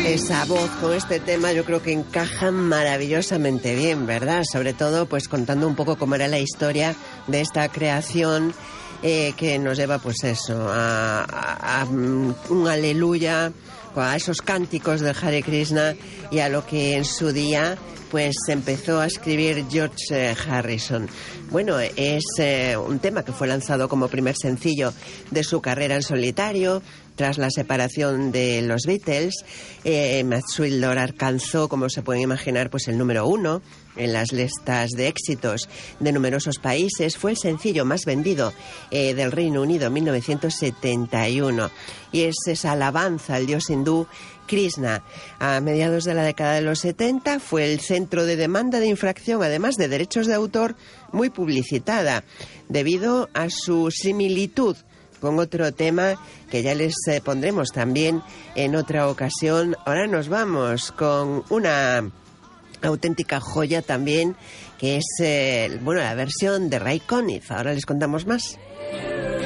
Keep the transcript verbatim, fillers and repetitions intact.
Esa voz con este tema yo creo que encaja maravillosamente bien, ¿verdad? Sobre todo pues contando un poco cómo era la historia de esta creación eh, que nos lleva pues eso, a, a, a un aleluya, a esos cánticos del Hare Krishna y a lo que en su día pues empezó a escribir George Harrison. Bueno, es eh, un tema que fue lanzado como primer sencillo de su carrera en solitario. Tras la separación de los Beatles, eh, Matt Sweet Lord alcanzó, como se pueden imaginar, pues el número uno en las listas de éxitos de numerosos países. Fue el sencillo más vendido eh, del Reino Unido en mil novecientos setenta y uno. Y es esa alabanza al dios hindú Krishna. A mediados de la década de los setenta fue el centro de demanda de infracción, además de derechos de autor, muy publicitada, debido a su similitud con otro tema que ya les eh, pondremos también en otra ocasión. Ahora nos vamos con una auténtica joya también, que es eh, bueno, la versión de Ray Conniff. Ahora les contamos más.